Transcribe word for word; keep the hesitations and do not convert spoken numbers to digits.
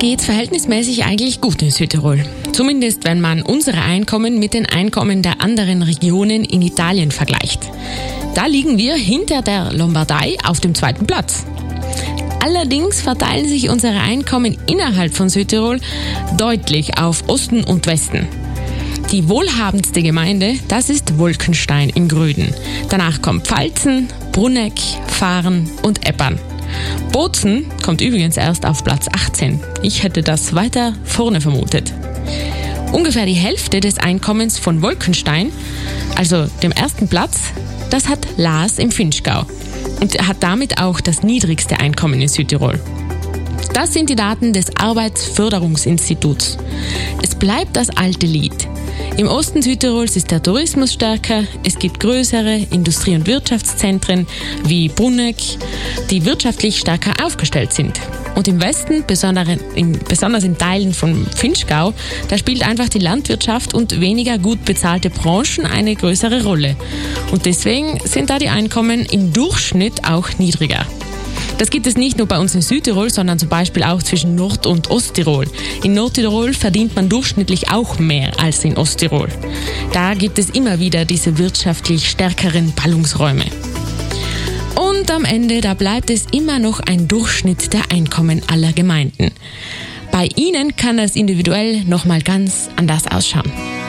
geht verhältnismäßig eigentlich gut in Südtirol. Zumindest wenn man unsere Einkommen mit den Einkommen der anderen Regionen in Italien vergleicht. Da liegen wir hinter der Lombardei auf dem zweiten Platz. Allerdings verteilen sich unsere Einkommen innerhalb von Südtirol deutlich auf Osten und Westen. Die wohlhabendste Gemeinde, das ist Wolkenstein in Gröden. Danach kommt Pfalzen, Brunegg, Fahren und Eppern. Bozen kommt übrigens erst auf Platz achtzehn. Ich hätte das weiter vorne vermutet. Ungefähr die Hälfte des Einkommens von Wolkenstein, also dem ersten Platz, das hat Laas im Vinschgau und hat damit auch das niedrigste Einkommen in Südtirol. Das sind die Daten des Arbeitsförderungsinstituts. Es bleibt das alte Lied. Im Osten Südtirols ist der Tourismus stärker, es gibt größere Industrie- und Wirtschaftszentren wie Brunegg, die wirtschaftlich stärker aufgestellt sind. Und im Westen, besonders in, besonders in Teilen von Vinschgau, da spielt einfach die Landwirtschaft und weniger gut bezahlte Branchen eine größere Rolle. Und deswegen sind da die Einkommen im Durchschnitt auch niedriger. Das gibt es nicht nur bei uns in Südtirol, sondern zum Beispiel auch zwischen Nord- und Osttirol. In Nordtirol verdient man durchschnittlich auch mehr als in Osttirol. Da gibt es immer wieder diese wirtschaftlich stärkeren Ballungsräume. Und am Ende, da bleibt es immer noch ein Durchschnitt der Einkommen aller Gemeinden. Bei Ihnen kann das individuell nochmal ganz anders ausschauen.